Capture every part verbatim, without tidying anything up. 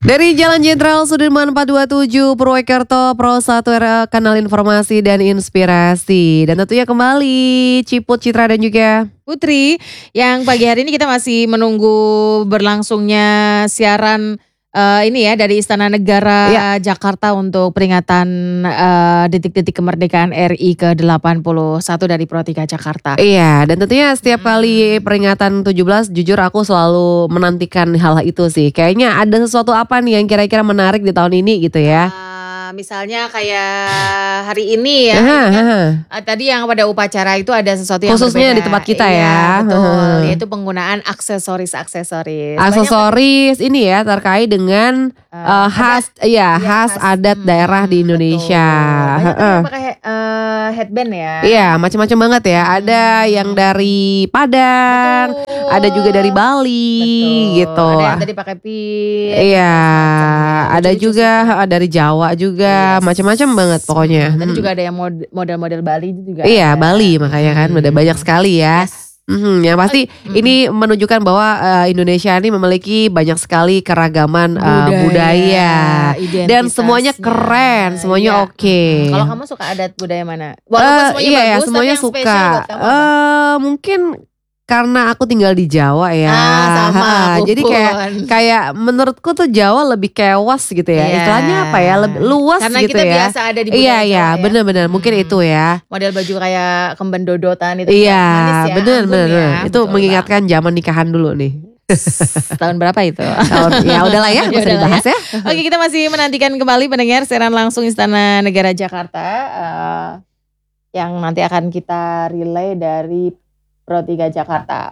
Dari Jalan Jenderal Sudirman empat dua tujuh Purwokerto, Pro satu R A, kanal informasi dan inspirasi. Dan tentunya kembali Ciput, Citra dan juga Putri, yang pagi hari ini kita masih menunggu berlangsungnya siaran uh, ini ya dari Istana Negara ya. Jakarta untuk peringatan uh, detik-detik kemerdekaan R I ke delapan puluh satu dari Pro tiga Jakarta. Iya, dan tentunya setiap hmm. kali peringatan tujuh belas jujur aku selalu menantikan hal itu sih. Kayaknya ada sesuatu apa nih yang kira-kira menarik di tahun ini gitu ya. Uh, Misalnya kayak hari ini ya, aha, ini kan, aha. Uh, tadi yang pada upacara itu ada sesuatu yang khususnya berbeda. Di tempat kita iya, ya. Betul, yaitu penggunaan aksesoris-aksesoris. Aksesoris Banyak, ini ya terkait dengan uh, uh, khas, adat, ya khas, khas adat hmm, daerah di Indonesia. Betul. Banyak yang pakai uh, headband ya. Iya, macam-macam banget ya. Hmm. Ada yang dari Padang, betul. Ada juga dari Bali, betul. Gitu. Ada yang tadi pakai pin. Iya, ada juga juga dari Jawa juga. Yes. Macam-macam banget pokoknya. Hmm. Tadi juga ada yang model-model Bali juga. Iya, ada. Bali makanya kan udah banyak sekali ya. Yes. Hmm, yang pasti hmm. ini menunjukkan bahwa uh, Indonesia ini memiliki banyak sekali keragaman budaya, uh, budaya. Dan semuanya keren, semuanya iya. oke. Okay. Hmm. Kalau kamu suka adat budaya mana? Walaupun uh, semuanya iya, bagus, semuanya tapi yang suka. Uh, mungkin karena aku tinggal di Jawa ya, ah, sama, jadi kayak kayak menurutku tuh Jawa lebih kewas gitu ya, yeah. Istilahnya apa ya, lebih luas karena gitu kita ya. Biasa ada di budaya iya Jawa iya, ya. Benar-benar hmm. mungkin itu ya. Model baju kayak kemben dodotan itu. Iya, ya, benar-benar. Ya. Itu betul, mengingatkan bang. Zaman nikahan dulu nih. Tahun berapa itu? Tahun, ya udahlah ya, bisa dibahas ya. ya. Oke, kita masih menantikan kembali pendengar siaran langsung Istana Negara Jakarta uh, yang nanti akan kita relay dari Pro tiga Jakarta.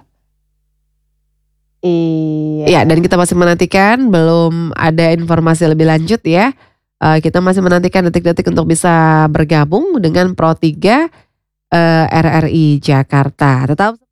Iya. Ya, dan kita masih menantikan, belum ada informasi lebih lanjut ya. Uh, kita masih menantikan detik-detik untuk bisa bergabung dengan Pro tiga uh, R R I Jakarta. Tetap